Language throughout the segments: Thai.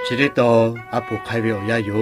ชิริโตอาปุไคเวลยาโย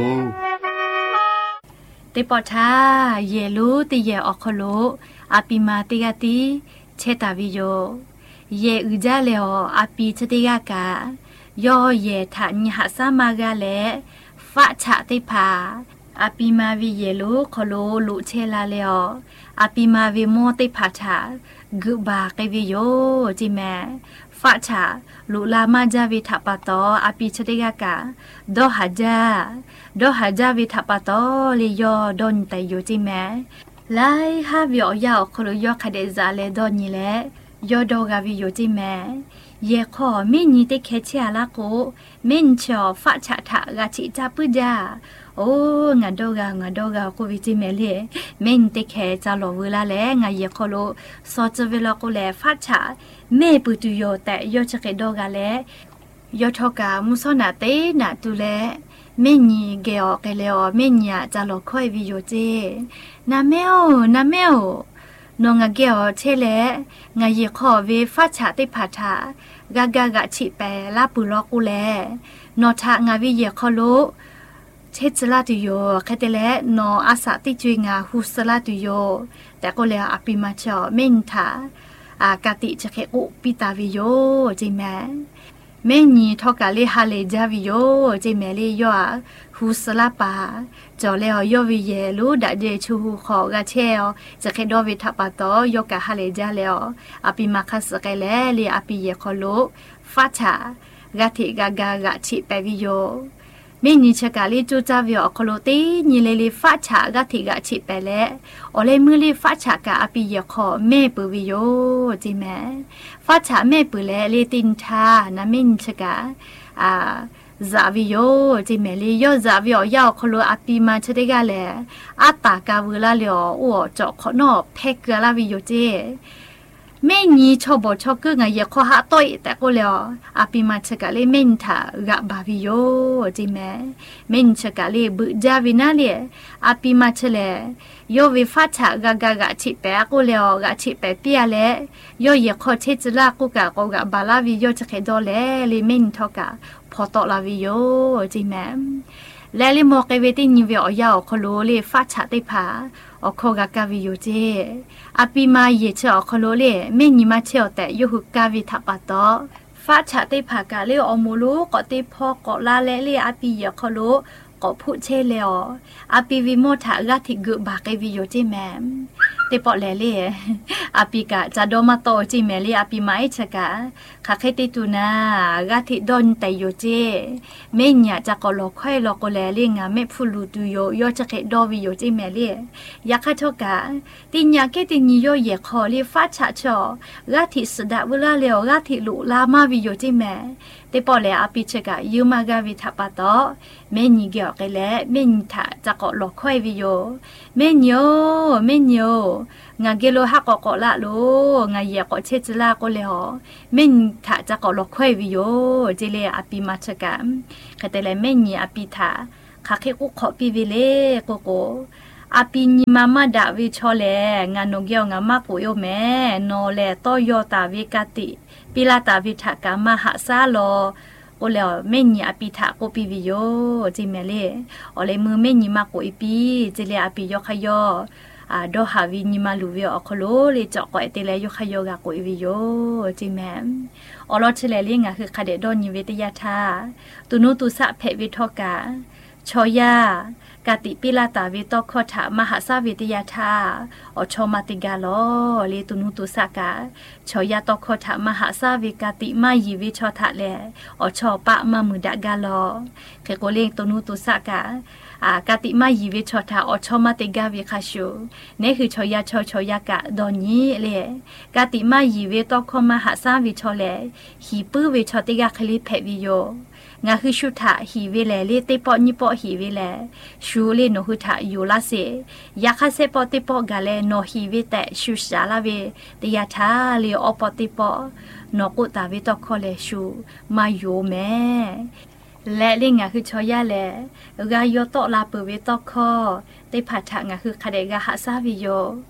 ติปอทาเยลูติเยออคโลอาปิมาติกาติเชตาวิโยเยอุจาเลโออาปิชติกากายอเยทานิหาสามากาเลฟะฉะติภาอาปิมาวิเยลูคโลลุเชลาเลโออาปิมาวิโมติภาชากุบาเกวิโยจิแมฟะฉะลุลามาจาวิทัปปะโตอาปิชติกากาดอหาจาวิทัปปะโตลิโยดอนไตโยจิแมไลฮาวิโอยาโคโลยอคาเดซาเลดอนิเลยอดอกาวิโยจิแมเยขอมินิเตเคเชอาลาโกมินชอฟะฉะทะกาชิจาปุจาโอ้งาดอกาโควิจิเมเลมินเตเคจาโลเวลาเลงาเยขอโลซอจเวลาโกเลฟะฉะเมปุตุโยแต่ยอชะเกดอกาเลยอทอกามุซอนาเตนาตุเลเมนีเกอเกเลอเมญญาจาโลค่อยวิโยเจนาเมโอนงาเกอเชเลงาเยขอเวฟะฉะติภาทากากะฉิเปลาปุลอกุเลนอทางาวิเยขอโลเชจลาตุโยคเตเลนออาสาติจุยงาฮุสลาตุโยแต่ก็เลอปิมาชอเมนทา อากาติจะเคอุปิตาวิโยจิแม่แม่นีทอกาเลฮาเลจาวิโยจิแม่เลยย่อฮูสลาปาจอแล้วย่อวิเยลูดะเจชูฮูขอกะเชลจะเคดอวิทัปโตยกะฮาเลจาแล้วอปิมาคัสเกเลเลอปิเยคอโลฟาชากะติกากากะชิเปวิโยไม่นิชกาลิจูจาวิโอคโลตีนิเลลิฟาชากะติกะชิเปเลอเลมือลิฟาชากะอปิเยคอเมปวิโยจิแม่ฟาชาเมปุเลเลตินทานะมินชกาซาวิโยจิเมลีโยซาวิโอยาวคโลอปิมาชเดกาเลอาตากาเวลาเลอโอจอขอนอเพกลาวิโยเจแม่นี้ชอบชอบก็ไงอยากขอหาต่อยแต่ก็แล้วอาปิมาชกาเลเมนทากะบาวิโยจิแม่เมนชกาเลบุจาวินาเลอาปิมาชเลโยวิฟัชกากะชิเปก็แล้วกะชิเปเปียเลโยอยากขอเชจลาก็กะบาลาวิโยจะเคดอเลลิเมนทอกะพอตอลาวิโยจิแม่และลิโมเกเวตินิเวอยาคโลเลฟัชติภาอโคกากาวิโยเจอปิมาเยเชอคโลเลเมนิมาเชอแต่ยุหุกาวิทัปโตฟาชติภากาเลอมูลูกติพอกลาเลเลอปิเยคโลก็พูเชเลออปิวิโมทากาทิกุบาเกวิโยเจแมติปอเลเลอปิกะจะโดมาโตจิเมลีอปิมาเอชกะคาเคติตุนากาทิดอนไตโยเจเมญญาจะกอลอค่อยลอกเลเลงาเมฟุลูตุโยโยจะเคดอวิโยเจเมลียาคาโทกะติญญาเกตินิโยเยคอลีฟาชะชอกาทิสดาเวลาเลอกาทิลุลามาวิโยเจแมติปอเลอปิเชกะยูมากาวิทัปโตเมญเกอเกเลเมญทาจะกอลอค่อยวิโยเมญโยงาเกโลฮักกอละโลงาเยกอเชจลาก็เลหอเมนทาจะกอลอค่อยวิโยเจเลอปิมาชกะคาเตเลเมญญาอปิทาคาเคกุขอปิวิเลโกโกอปิญมามาดาวิชอเลงานโนเกียวงามาปุโยแม่โนเลตอยอตาวิกาติปิลาตาวิทากามาหาซาโลโอเลเมญญาอปิทาโกปิวิโยจิเมเลโอเลมือเมญญมาโกอีปีเจเลอปิยอขยอดอหาวินิมาลูเวอคโลเลจอกอเตเลยุขยกะกุยวิโยจิแมมอลอเชเลลิงะคือคาเดดอนนิเวตยาทาตุนุตุสะเพวิทอกาชอยากาติปิลาตาวิตอคอถามหาสาวิทยาทาอชอมาติกาโลเลตุนุตุสะกาชอยาตอคอถามหาสาวิกาติมายิวิชอทะเลอชอปะมามุดะกาโลเคโกเลตุนุตุสะกากาติมายิวิชอทาอชอมาติกาวิคาชูนี่คือชอยากะดอนี้เลกาติมายิวิตอคอมหาสาวิชอเลฮีปื้อวิชอติกาคลิเพวิโยงาคือชุทะฮีเวเลเลเตปอนิปอฮีเวเลชูเลโนหุทะยูลาเซยาคาเซปอติปอกาเลโนฮีเวแต่ชูชาลาเวเตยาทาเลอปอติปอนกุตาวิตอคอเลชูมาโยแม่และเรื่องงาคือชอยาแลกายโยโตลาเปเวตอคอได้ผัดทางงาคือคาเดกาหาซาวิโย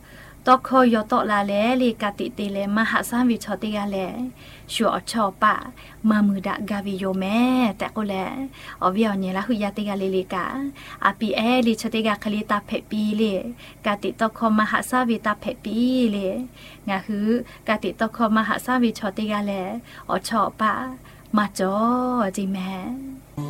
ตอกคอยตอลาแลลีกาติเตเลมหาสามวิชอติกาแลชัวชอปะมามือดะกาวิโยแม่แต่ก็แลอวิอเนี่ยละหุยาติกาเลกาอาปีเอลีชติกาคลิตาเพปีเลกาติตอกคอมหาสาวิตาเพปีเลงาคือกาติตอกคอมหาสาวิชอติกาแลอชอปะมาจอจิแม่